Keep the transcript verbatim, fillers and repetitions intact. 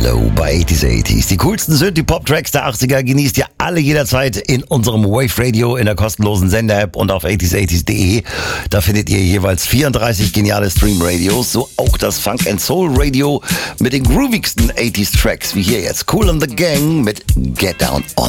Low bei achtziger achtziger. Die coolsten Synthie-Pop-Tracks der achtziger genießt ihr alle jederzeit in unserem Wave Radio, in der kostenlosen Sender-App und auf achtziger achtziger punkt de. Da findet ihr jeweils vierunddreißig geniale Stream-Radios, so auch das Funk and Soul Radio mit den groovigsten achtziger Tracks, wie hier jetzt Kool and the Gang mit Get Down On